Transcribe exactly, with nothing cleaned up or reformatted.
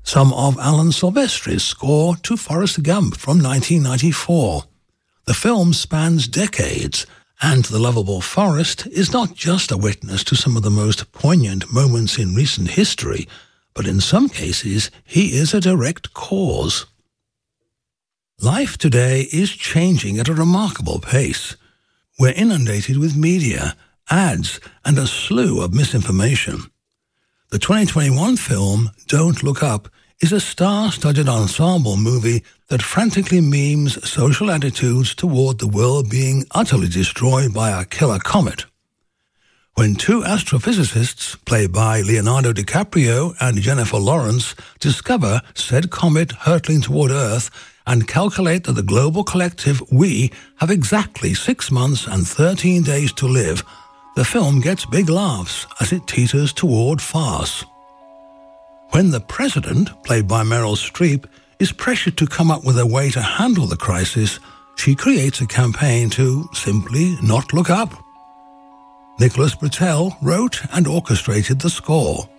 some of Alan Silvestri's score to Forrest Gump from nineteen ninety-four. The film spans decades, and The Lovable Forrest is not just a witness to some of the most poignant moments in recent history, but in some cases he is a direct cause. Life today is changing at a remarkable pace. We're inundated with media, ads, and a slew of misinformation. The twenty twenty-one film Don't Look Up is a star-studded ensemble movie that frantically memes social attitudes toward the world being utterly destroyed by a killer comet. When two astrophysicists, played by Leonardo DiCaprio and Jennifer Lawrence, discover said comet hurtling toward Earth and calculate that the global collective we have exactly six months and thirteen days to live, the film gets big laughs as it teeters toward farce. When the president, played by Meryl Streep, is pressured to come up with a way to handle the crisis, she creates a campaign to simply not look up. Nicholas Britell wrote and orchestrated the score.